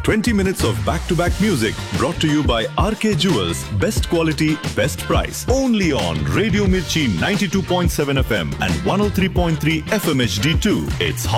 20 minutes of back-to-back music brought to you by RK Jewels. Best quality, best price. Only on Radio Mirchi 92.7 FM and 103.3 FM HD2. It's